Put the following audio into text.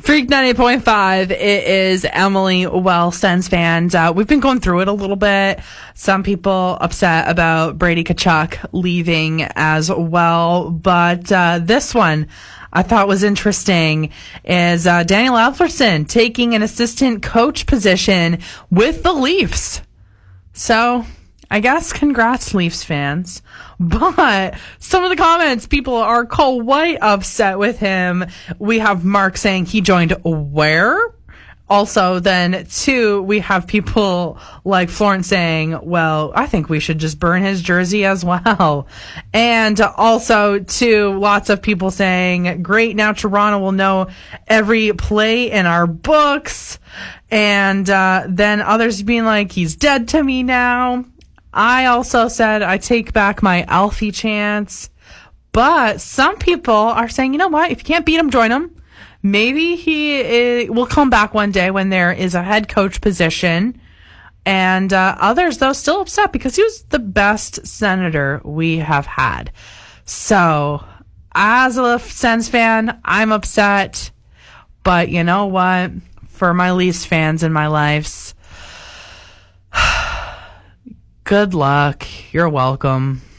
Freak 98.5, it is Emily Well, Sens fans. We've been going through it a little bit. Some people upset about Brady Tkachuk leaving as well. But this one I thought was interesting is Daniel Alfredsson taking an assistant coach position with the Leafs. So I guess congrats, Leafs fans. But some of the comments, people are quite upset with him. We have Mark saying he joined where? Also, then, two, we have people like Florence saying, well, I think we should just burn his jersey as well. And also, two, lots of people saying, great, now Toronto will know every play in our books. And then others being like, he's dead to me now. I also said I take back my Alfie chance, but some people are saying, you know what, if you can't beat him, join him. Maybe he will come back one day when there is a head coach position. And others, though, still upset because he was the best senator we have had. So, as a Sens fan, I'm upset. But you know what? For my Leafs fans in my lives, good luck. You're welcome.